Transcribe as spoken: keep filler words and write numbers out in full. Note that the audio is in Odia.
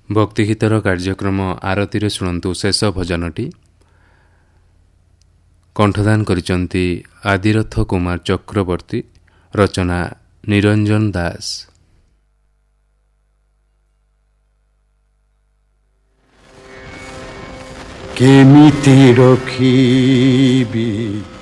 ଭକ୍ତିଗୀତର କାର୍ଯ୍ୟକ୍ରମ ଆରତିରେ ଶୁଣନ୍ତୁ ଶେଷ ଭଜନଟି। କଣ୍ଠଦାନ କରିଛନ୍ତି ଆଦିରଥ କୁମାର ଚକ୍ରବର୍ତ୍ତୀ, ରଚନା ନିରଞ୍ଜନ ଦାସ। କେମିତି ରଖିବି